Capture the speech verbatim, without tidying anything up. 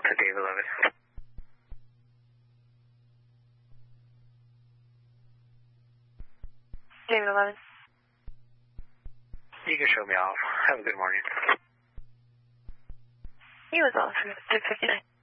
to David eleven. David eleven. You can show me off. Have a good morning. He was awesome. six fifty-nine.